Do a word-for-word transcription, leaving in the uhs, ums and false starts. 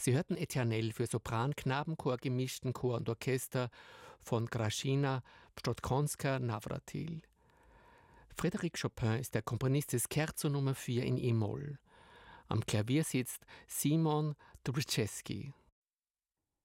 Sie hörten Eternel für Sopran, Knabenchor, gemischten Chor und Orchester von Grażyna Pszczółkowska-Nawratil. Frédéric Chopin ist der Komponist des Scherzo Nummer vier in E-Moll. Am Klavier sitzt Simon Dobrzewski.